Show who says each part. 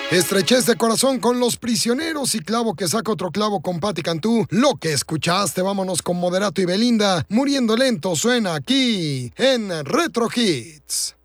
Speaker 1: Estrechez de corazón con Los Prisioneros y clavo que saca otro clavo con Patti Cantú. Lo que escuchaste, vámonos con Moderato y Belinda. Muriendo lento suena aquí en Retro Hits.